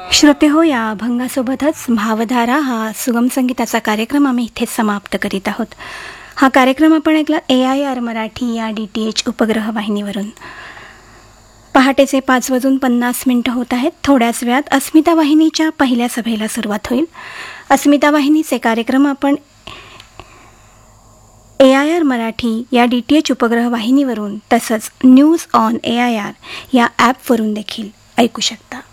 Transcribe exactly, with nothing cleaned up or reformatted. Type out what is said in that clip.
श्रोते हो, या अभंगासोबतच भावधारा हा सुगम संगीताचा कार्यक्रम आम्ही इथेच समाप्त करीत आहोत. हा कार्यक्रम आपण ऐकला ए आय आर मराठी या डी टी एच उपग्रह वाहिनीवरून. पहाटेचे पाच वाजून पन्नास मिनिटं होत आहेत. थोड्याच वेळात अस्मिता वाहिनीच्या पहिल्या सभेला सुरुवात होईल. अस्मिता वाहिनीचे कार्यक्रम आपण ए आय आर मराठी या डी टी एच उपग्रह वाहिनीवरून तसंच news on A I R या ॲपवरून देखील ऐकू शकता.